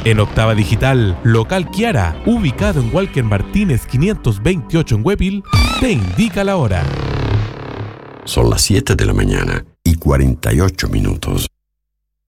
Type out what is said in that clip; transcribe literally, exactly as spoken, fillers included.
En Octava Digital, local Kiara, ubicado en Walker Martínez quinientos veintiocho en Huepil, te indica la hora. Son las siete de la mañana y cuarenta y ocho minutos.